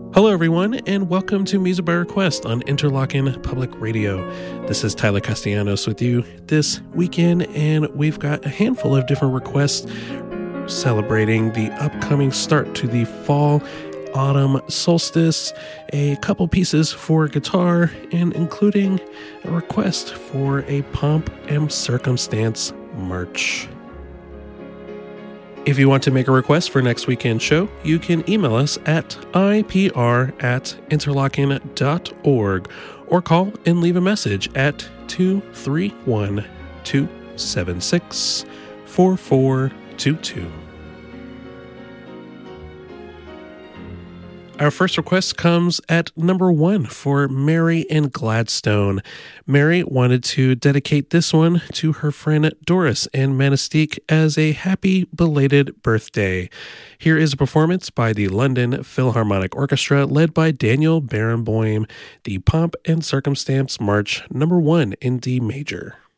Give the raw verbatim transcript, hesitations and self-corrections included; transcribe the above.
Hello, everyone, and welcome to Music by Request on Interlochen Public Radio. This is Tyler Castellanos with you this weekend, and we've got a handful of different requests celebrating the upcoming start to the fall autumn solstice, a couple pieces for guitar, and including a request for a Pomp and Circumstance march. If you want to make a request for next weekend's show, you can email us at I P R at interlochen dot org or call and leave a message at two three one, two seven six, four four two two. Our first request comes at number one for Mary in Gladstone. Mary wanted to dedicate this one to her friend Doris in Manistee as a happy belated birthday. Here is a performance by the London Philharmonic Orchestra led by Daniel Barenboim, the Pomp and Circumstance March number one in D major.